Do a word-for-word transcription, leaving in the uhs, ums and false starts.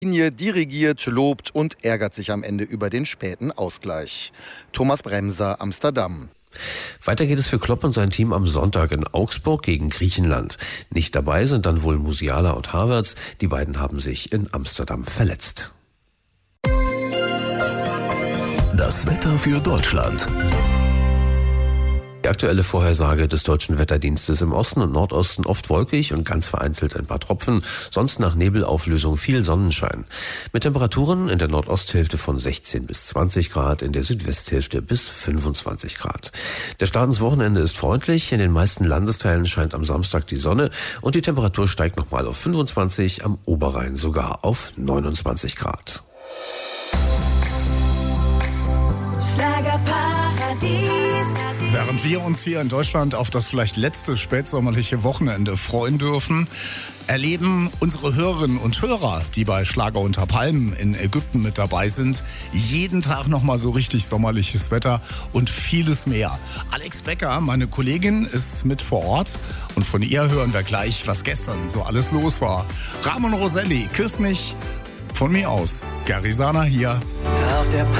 Linie dirigiert, lobt und ärgert sich am Ende über den späten Ausgleich. Thomas Bremser, Amsterdam. Weiter geht es für Klopp und sein Team am Sonntag in Augsburg gegen Griechenland. Nicht dabei sind dann wohl Musiala und Havertz. Die beiden haben sich in Amsterdam verletzt. Das Wetter für Deutschland. Die aktuelle Vorhersage des Deutschen Wetterdienstes: im Osten und Nordosten oft wolkig und ganz vereinzelt ein paar Tropfen, sonst nach Nebelauflösung viel Sonnenschein. Mit Temperaturen in der Nordosthälfte von sechzehn bis zwanzig Grad, in der Südwesthälfte bis fünfundzwanzig Grad. Der Start ins Wochenende ist freundlich, in den meisten Landesteilen scheint am Samstag die Sonne und die Temperatur steigt nochmal auf fünfundzwanzig, am Oberrhein sogar auf neunundzwanzig Grad. Schlagerparadies. Während wir uns hier in Deutschland auf das vielleicht letzte spätsommerliche Wochenende freuen dürfen, erleben unsere Hörerinnen und Hörer, die bei Schlager unter Palmen in Ägypten mit dabei sind, jeden Tag nochmal so richtig sommerliches Wetter und vieles mehr. Alex Becker, meine Kollegin, ist mit vor Ort und von ihr hören wir gleich, was gestern so alles los war. Ramon Roselli, Küss mich von mir aus. Gary Sana hier. Auf der